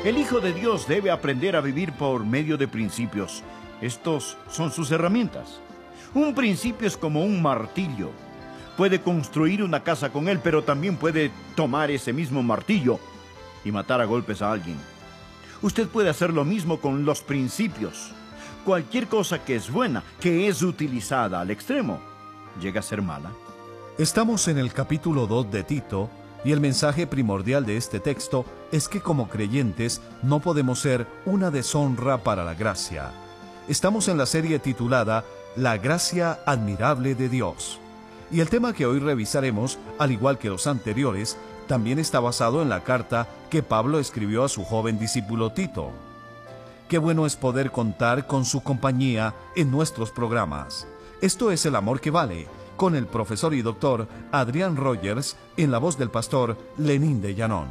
El Hijo de Dios debe aprender a vivir por medio de principios. Estos son sus herramientas. Un principio es como un martillo. Puede construir una casa con él, pero también puede tomar ese mismo martillo y matar a golpes a alguien. Usted puede hacer lo mismo con los principios. Cualquier cosa que es buena, que es utilizada al extremo, llega a ser mala. Estamos en el capítulo 2 de Tito, y el mensaje primordial de este texto es que como creyentes no podemos ser una deshonra para la gracia. Estamos en la serie titulada La gracia admirable de Dios. Y el tema que hoy revisaremos, al igual que los anteriores, también está basado en la carta que Pablo escribió a su joven discípulo Tito. Qué bueno es poder contar con su compañía en nuestros programas. Esto es El Amor que Vale, con el profesor y doctor Adrián Rogers en la voz del pastor Lenín de Llanón.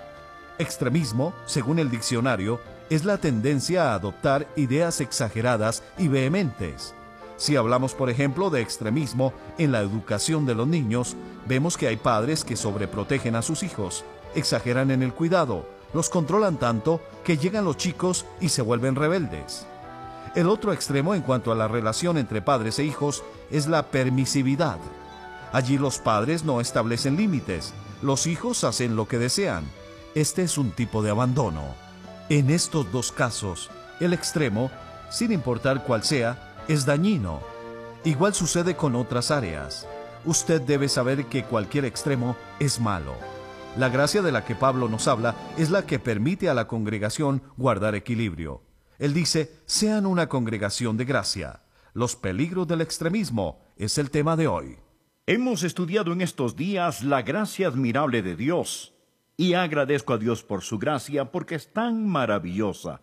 Extremismo, según el diccionario, es la tendencia a adoptar ideas exageradas y vehementes. Si hablamos, por ejemplo, de extremismo en la educación de los niños, vemos que hay padres que sobreprotegen a sus hijos, exageran en el cuidado, los controlan tanto que llegan los chicos y se vuelven rebeldes. El otro extremo en cuanto a la relación entre padres e hijos es la permisividad. Allí los padres no establecen límites, los hijos hacen lo que desean. Este es un tipo de abandono. En estos dos casos, el extremo, sin importar cuál sea, es dañino. Igual sucede con otras áreas. Usted debe saber que cualquier extremo es malo. La gracia de la que Pablo nos habla es la que permite a la congregación guardar equilibrio. Él dice, sean una congregación de gracia. Los peligros del extremismo es el tema de hoy. Hemos estudiado en estos días la gracia admirable de Dios. Y agradezco a Dios por su gracia porque es tan maravillosa.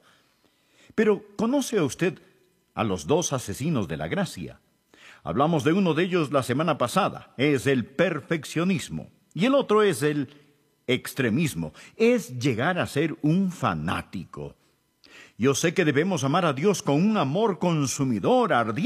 Pero, ¿conoce usted a los dos asesinos de la gracia? Hablamos de uno de ellos la semana pasada. Es el perfeccionismo. Y el otro es el extremismo. Es llegar a ser un fanático. Yo sé que debemos amar a Dios con un amor consumidor, ardiente.